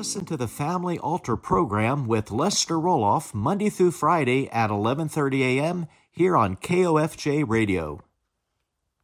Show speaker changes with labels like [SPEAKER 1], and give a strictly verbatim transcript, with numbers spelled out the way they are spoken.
[SPEAKER 1] listen to the Family Altar program with Lester Roloff Monday through Friday at eleven thirty a.m. here on K O F J Radio.